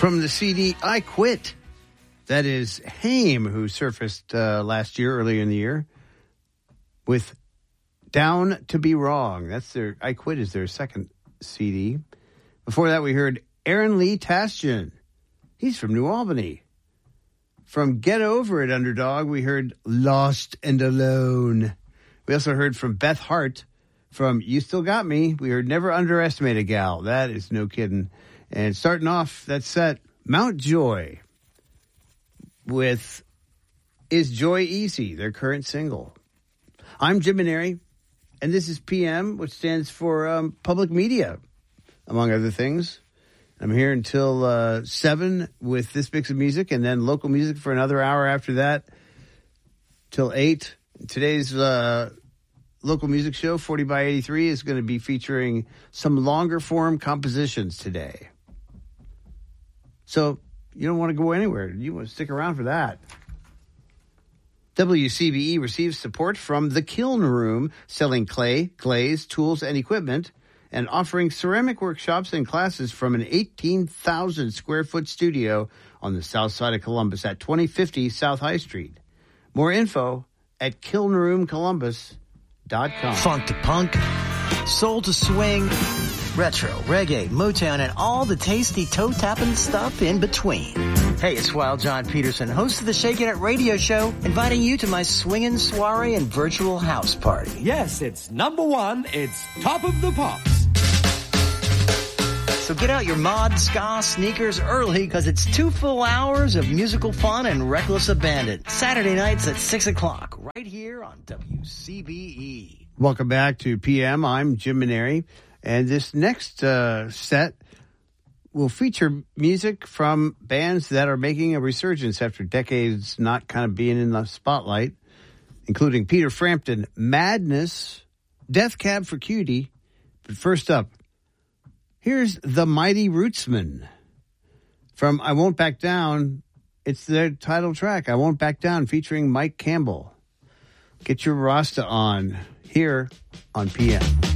From the CD I Quit, that is Haim, who surfaced last year, earlier in the year, with Down to Be Wrong. That's their, I Quit is their second CD. Before that, we heard Aaron Lee Tasjan. He's from New Albany. From Get Over It, Underdog, we heard Lost and Alone. We also heard from Beth Hart. From You Still Got Me, we heard Never Underestimate a Gal. That is no kidding. And starting off that set, Mount Joy with Is Joy Easy, their current single. I'm Jim Maneri, and this is PM, which stands for Public Media, among other things. I'm here until 7 with this mix of music, and then local music for another hour after that, till 8. Today's local music show, 40 by 83, is going to be featuring some longer form compositions today. So you don't want to go anywhere. You want to stick around for that. WCBE receives support from The Kiln Room, selling clay, glaze, tools, and equipment, and offering ceramic workshops and classes from an 18,000 square foot studio on the south side of Columbus at 2050 South High Street. More info at kilnroomcolumbus.com. Funk to punk, soul to swing, retro, reggae, Motown, and all the tasty toe-tapping stuff in between. Hey, it's Wild John Peterson, host of the Shakin' It radio show, inviting you to my swinging soiree and virtual house party. Yes, it's number one. It's Top of the Pops. So get out your mod ska sneakers early, because it's 2 full hours of musical fun and reckless abandon. Saturday nights at 6 o'clock, right here on WCBE. Welcome back to PM. I'm Jim Maneri. And this next set will feature music from bands that are making a resurgence after decades not kind of being in the spotlight, including Peter Frampton, Madness, Death Cab for Cutie. But first up, here's The Mighty Rootsmen from I Won't Back Down. It's their title track, I Won't Back Down, featuring Mike Campbell. Get your Rasta on here on PM.